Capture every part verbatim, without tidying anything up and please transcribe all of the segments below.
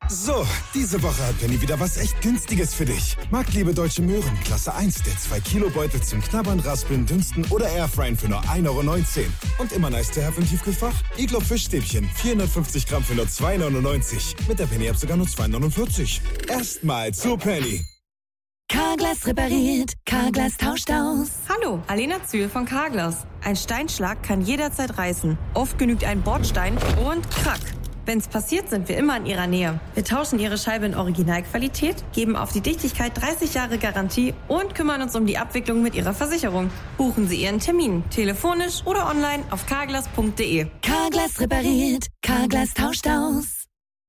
So, diese Woche hat Penny wieder was echt Günstiges für dich. Marktliebe Deutsche Möhren, Klasse eins, der zwei Kilo Beutel zum Knabbern, Raspeln, Dünsten oder Airfryen für nur ein Euro neunzehn. Und immer nice to have im Tiefkühlfach? Iglo Fischstäbchen, vierhundertfünfzig Gramm für nur zwei neunundneunzig. Mit der Penny-App sogar nur zwei neunundvierzig. Erstmal zu Penny. Carglass repariert, Carglass tauscht aus. Hallo, Alena Zühl von Carglass. Ein Steinschlag kann jederzeit reißen. Oft genügt ein Bordstein und krack. Wenn's passiert, sind wir immer in Ihrer Nähe. Wir tauschen Ihre Scheibe in Originalqualität, geben auf die Dichtigkeit dreißig Jahre Garantie und kümmern uns um die Abwicklung mit Ihrer Versicherung. Buchen Sie Ihren Termin, telefonisch oder online auf carglass punkt de. Carglass repariert, Carglass tauscht aus.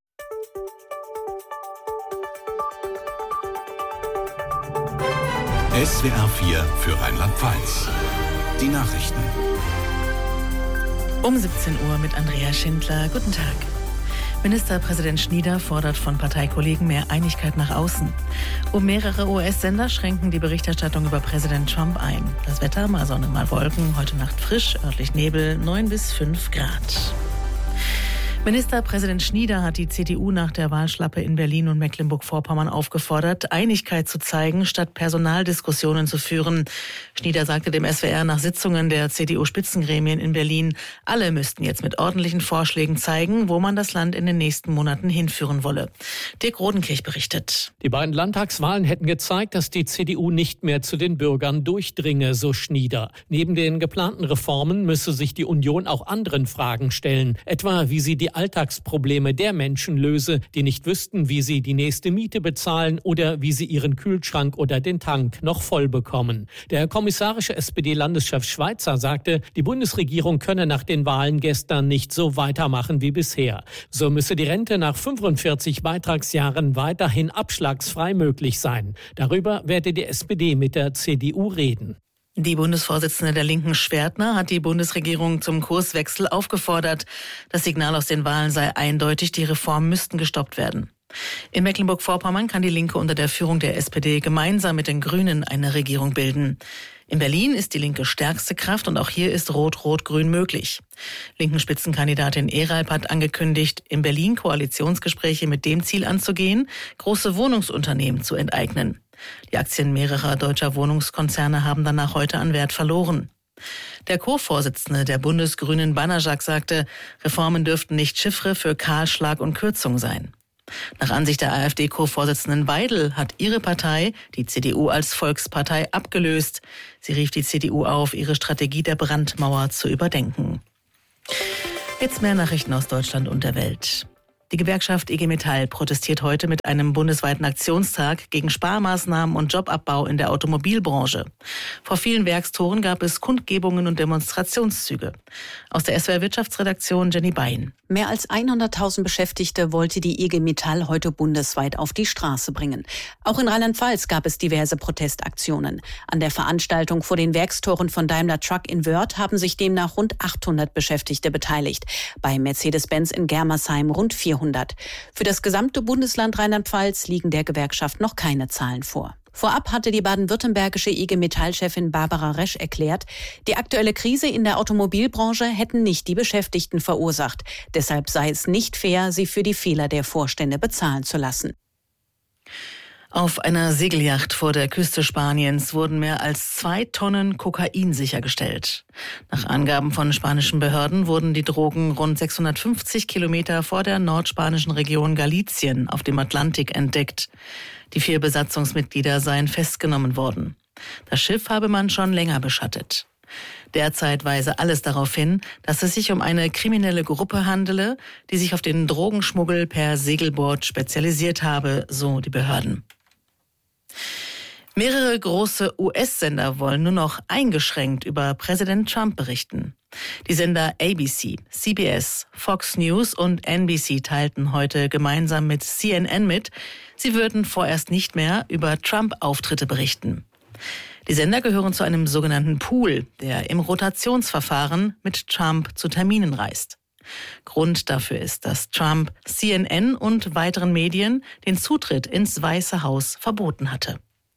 S W R vier für Rheinland-Pfalz. Die Nachrichten. Um siebzehn Uhr mit Andrea Schindler. Guten Tag. Ministerpräsident Schnieder fordert von Parteikollegen mehr Einigkeit nach außen. Um mehrere U S-Sender schränken die Berichterstattung über Präsident Trump ein. Das Wetter, mal Sonne, mal Wolken, heute Nacht frisch, örtlich Nebel, neun bis fünf Grad. Ministerpräsident Schnieder hat die C D U nach der Wahlschlappe in Berlin und Mecklenburg-Vorpommern aufgefordert, Einigkeit zu zeigen, statt Personaldiskussionen zu führen. Schnieder sagte dem S W R nach Sitzungen der C D U-Spitzengremien in Berlin, alle müssten jetzt mit ordentlichen Vorschlägen zeigen, wo man das Land in den nächsten Monaten hinführen wolle. Dirk Rodenkirch berichtet. Die beiden Landtagswahlen hätten gezeigt, dass die C D U nicht mehr zu den Bürgern durchdringe, so Schnieder. Neben den geplanten Reformen müsse sich die Union auch anderen Fragen stellen, etwa wie sie die Alltagsprobleme der Menschen löse, die nicht wüssten, wie sie die nächste Miete bezahlen oder wie sie ihren Kühlschrank oder den Tank noch voll bekommen. Der kommissarische S P D-Landeschef Schweizer sagte, die Bundesregierung könne nach den Wahlen gestern nicht so weitermachen wie bisher. So müsse die Rente nach fünfundvierzig Beitragsjahren weiterhin abschlagsfrei möglich sein. Darüber werde die S P D mit der C D U reden. Die Bundesvorsitzende der Linken, Schwertner, hat die Bundesregierung zum Kurswechsel aufgefordert. Das Signal aus den Wahlen sei eindeutig, die Reformen müssten gestoppt werden. In Mecklenburg-Vorpommern kann die Linke unter der Führung der S P D gemeinsam mit den Grünen eine Regierung bilden. In Berlin ist die Linke stärkste Kraft und auch hier ist Rot-Rot-Grün möglich. Linken Spitzenkandidatin Eralp hat angekündigt, in Berlin Koalitionsgespräche mit dem Ziel anzugehen, große Wohnungsunternehmen zu enteignen. Die Aktien mehrerer deutscher Wohnungskonzerne haben danach heute an Wert verloren. Der Co-Vorsitzende der Bundesgrünen Banajak sagte, Reformen dürften nicht Chiffre für Kahlschlag und Kürzung sein. Nach Ansicht der AfD-Co-Vorsitzenden Weidel hat ihre Partei die C D U als Volkspartei abgelöst. Sie rief die C D U auf, ihre Strategie der Brandmauer zu überdenken. Jetzt mehr Nachrichten aus Deutschland und der Welt. Die Gewerkschaft I G Metall protestiert heute mit einem bundesweiten Aktionstag gegen Sparmaßnahmen und Jobabbau in der Automobilbranche. Vor vielen Werkstoren gab es Kundgebungen und Demonstrationszüge. Aus der S W R-Wirtschaftsredaktion Jenny Bein. Mehr als hunderttausend Beschäftigte wollte die I G Metall heute bundesweit auf die Straße bringen. Auch in Rheinland-Pfalz gab es diverse Protestaktionen. An der Veranstaltung vor den Werkstoren von Daimler Truck in Wörth haben sich demnach rund achthundert Beschäftigte beteiligt. Bei Mercedes-Benz in Germersheim rund vierhundert. Für das gesamte Bundesland Rheinland-Pfalz liegen der Gewerkschaft noch keine Zahlen vor. Vorab hatte die baden-württembergische I G Metall-Chefin Barbara Resch erklärt, die aktuelle Krise in der Automobilbranche hätten nicht die Beschäftigten verursacht. Deshalb sei es nicht fair, sie für die Fehler der Vorstände bezahlen zu lassen. Auf einer Segelyacht vor der Küste Spaniens wurden mehr als zwei Tonnen Kokain sichergestellt. Nach Angaben von spanischen Behörden wurden die Drogen rund sechshundertfünfzig Kilometer vor der nordspanischen Region Galicien auf dem Atlantik entdeckt. Die vier Besatzungsmitglieder seien festgenommen worden. Das Schiff habe man schon länger beschattet. Derzeit weise alles darauf hin, dass es sich um eine kriminelle Gruppe handele, die sich auf den Drogenschmuggel per Segelboot spezialisiert habe, so die Behörden. Mehrere große U S-Sender wollen nur noch eingeschränkt über Präsident Trump berichten. Die Sender A B C, C B S, Fox News und N B C teilten heute gemeinsam mit C N N mit, sie würden vorerst nicht mehr über Trump-Auftritte berichten. Die Sender gehören zu einem sogenannten Pool, der im Rotationsverfahren mit Trump zu Terminen reist. Grund dafür ist, dass Trump C N N und weiteren Medien den Zutritt ins Weiße Haus verboten hatte.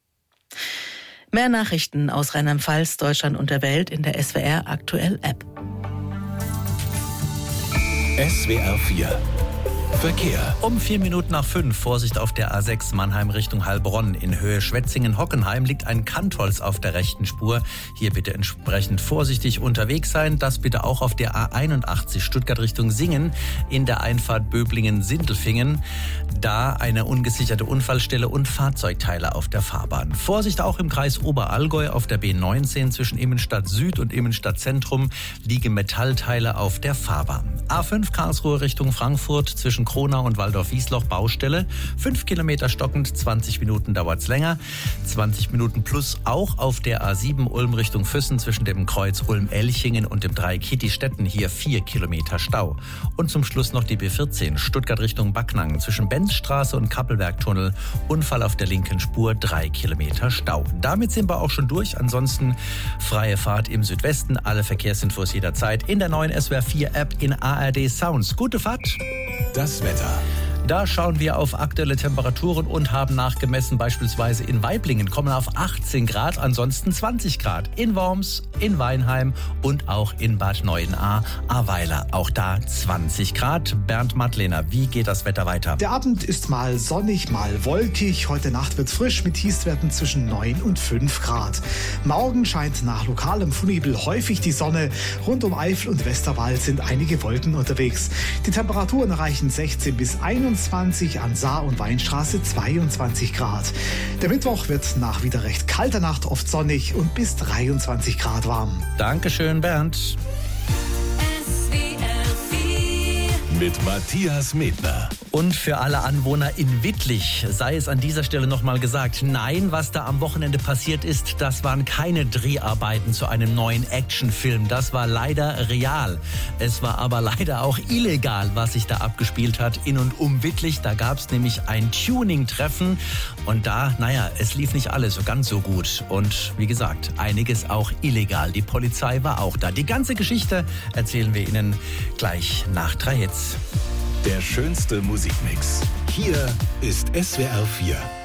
Mehr Nachrichten aus Rheinland-Pfalz, Deutschland und der Welt in der S W R Aktuell App. S W R vier Verkehr. Um vier Minuten nach fünf, Vorsicht auf der A sechs Mannheim Richtung Heilbronn. In Höhe Schwetzingen-Hockenheim liegt ein Kantholz auf der rechten Spur. Hier bitte entsprechend vorsichtig unterwegs sein. Das bitte auch auf der A einundachtzig Stuttgart Richtung Singen in der Einfahrt Böblingen-Sindelfingen. Da eine ungesicherte Unfallstelle und Fahrzeugteile auf der Fahrbahn. Vorsicht auch im Kreis Oberallgäu auf der B neunzehn zwischen Immenstadt Süd und Immenstadt Zentrum liegen Metallteile auf der Fahrbahn. A fünf Karlsruhe Richtung Frankfurt zwischen Kronau und Waldorf-Wiesloch Baustelle. Fünf Kilometer stockend, zwanzig Minuten dauert's länger. zwanzig Minuten plus auch auf der A sieben Ulm Richtung Füssen zwischen dem Kreuz Ulm-Elchingen und dem Dreieck Kittistetten. Hier vier Kilometer Stau. Und zum Schluss noch die B vierzehn Stuttgart Richtung Backnang zwischen Benzstraße und Kappelbergtunnel. Unfall auf der linken Spur, drei Kilometer Stau. Damit sind wir auch schon durch. Ansonsten freie Fahrt im Südwesten. Alle Verkehrsinfos jederzeit in der neuen S W R vier App in A R D Sounds. Gute Fahrt. Das Wetter. Da schauen wir auf aktuelle Temperaturen und haben nachgemessen, beispielsweise in Waiblingen kommen auf achtzehn Grad, ansonsten zwanzig Grad. In Worms, in Weinheim und auch in Bad Neuenahr, Ahrweiler. Auch da zwanzig Grad. Bernd Madlener, wie geht das Wetter weiter? Der Abend ist mal sonnig, mal wolkig. Heute Nacht wird's frisch mit Tiefstwerten zwischen neun und fünf Grad. Morgen scheint nach lokalem Frühnebel häufig die Sonne. Rund um Eifel und Westerwald sind einige Wolken unterwegs. Die Temperaturen erreichen sechzehn bis einundzwanzig, an Saar und Weinstraße zweiundzwanzig Grad. Der Mittwoch wird nach wieder recht kalter Nacht oft sonnig und bis dreiundzwanzig Grad warm. Dankeschön, Bernd. Mit Matthias Medner. Und für alle Anwohner in Wittlich sei es an dieser Stelle nochmal gesagt, nein, was da am Wochenende passiert ist, das waren keine Dreharbeiten zu einem neuen Actionfilm. Das war leider real. Es war aber leider auch illegal, was sich da abgespielt hat in und um Wittlich. Da gab es nämlich ein Tuning-Treffen und da, naja, es lief nicht alles so ganz so gut. Und wie gesagt, einiges auch illegal. Die Polizei war auch da. Die ganze Geschichte erzählen wir Ihnen gleich nach drei Hits. Der schönste Musikmix. Hier ist S W R vier.